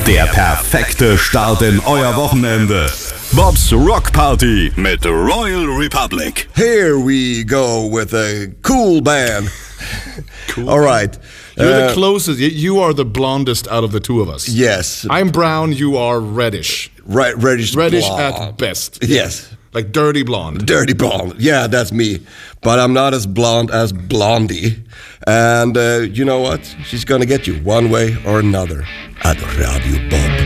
Der perfekte Start in euer Wochenende. Bob's Rock Party mit Royal Republic. Here we go with a cool band. Cool. All right. You're the closest. You are the blondest out of the two of us. Yes. I'm brown. You are reddish. Reddish Reddish blonde. at best. Yes. Like dirty blonde. Dirty blonde. Yeah, that's me. But I'm not as blonde as Blondie. And you know what? She's gonna get you one way or another at Radio Bob.